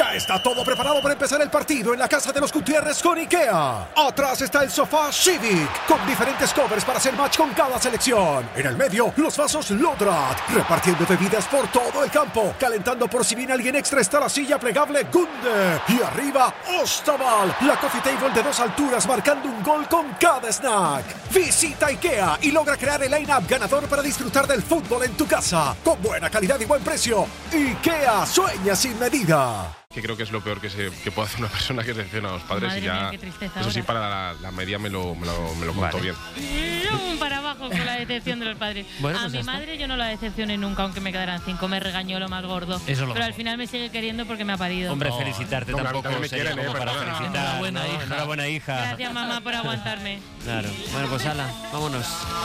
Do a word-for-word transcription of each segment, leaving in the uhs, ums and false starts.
Ya está todo preparado para empezar el partido en la casa de los Gutiérrez con IKEA. Atrás está el sofá Civic, con diferentes covers para hacer match con cada selección. En el medio, los vasos Lodrat, repartiendo bebidas por todo el campo. Calentando por si viene alguien extra está la silla plegable Gunde. Y arriba, Ostaval, la coffee table de dos alturas marcando un gol con cada snack. Visita IKEA y logra crear el line-up ganador para disfrutar del fútbol en tu casa. Con buena calidad y buen precio. IKEA, sueña sin medida. Que creo que es lo peor que, se, que puede hacer una persona, que decepciona a los padres. Madre y ya, mía, qué tristeza eso sí, ahora. para la, la media me lo, me lo, me lo contó Vale. bien. Para abajo con la decepción de los padres. Bueno, a pues mi ya está. madre yo no la decepcioné nunca, aunque me quedaran cinco. Me regañó lo más gordo. Eso es lo Pero mejor. al final me sigue queriendo porque me ha parido. Hombre, Oh. felicitarte No, tampoco también me sería quieren, como eh, para perdona. felicitar. Enhorabuena, ¿no? hija. Enhorabuena, hija. Gracias, mamá, por aguantarme. Claro. Bueno, pues ala, vámonos.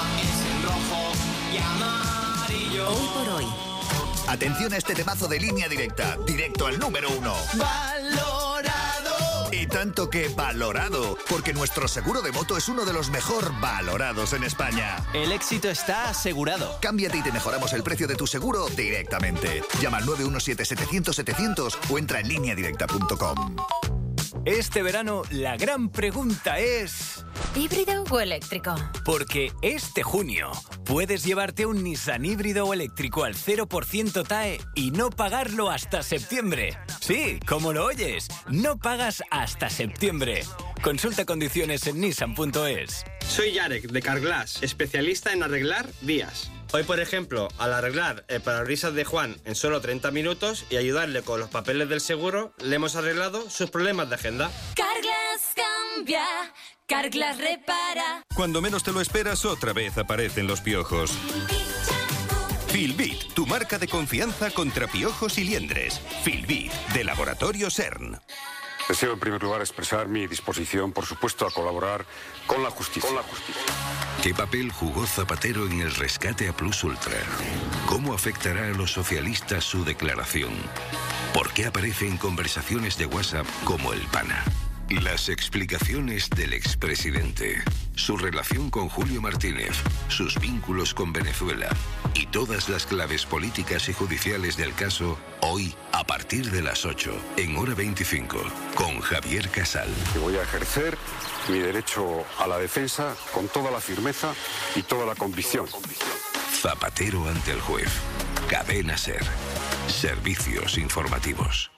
Hoy por hoy. Atención a este temazo de Línea Directa, directo al número uno. ¡Valorado! Y tanto que valorado, porque nuestro seguro de moto es uno de los mejor valorados en España. El éxito está asegurado. Cámbiate y te mejoramos el precio de tu seguro directamente. Llama al nueve uno siete, setecientos, setecientos o entra en línea directa punto com. Este verano la gran pregunta es... ¿Híbrido o eléctrico? Porque este junio puedes llevarte un Nissan híbrido o eléctrico al cero por ciento T A E y no pagarlo hasta septiembre. Sí, como lo oyes, no pagas hasta septiembre. Consulta condiciones en nissan punto es. Soy Yarek, de Carglass, especialista en arreglar vías. Hoy, por ejemplo, al arreglar el parabrisas de Juan en solo treinta minutos y ayudarle con los papeles del seguro, le hemos arreglado sus problemas de agenda. Carglass cambia, Carglass repara. Cuando menos te lo esperas, otra vez aparecen los piojos. Filbit, tu marca de confianza contra piojos y liendres. Filbit, de Laboratorio CERN. Deseo en primer lugar expresar mi disposición, por supuesto, a colaborar con la justicia. Con la justicia. ¿Qué papel jugó Zapatero en el rescate a Plus Ultra? ¿Cómo afectará a los socialistas su declaración? ¿Por qué aparece en conversaciones de WhatsApp como el pana? Las explicaciones del expresidente, su relación con Julio Martínez, sus vínculos con Venezuela y todas las claves políticas y judiciales del caso, hoy a partir de las ocho, en Hora veinticinco, con Javier Casal. Y voy a ejercer mi derecho a la defensa con toda la firmeza y toda la convicción. Zapatero ante el juez. Cadena SER. Servicios informativos.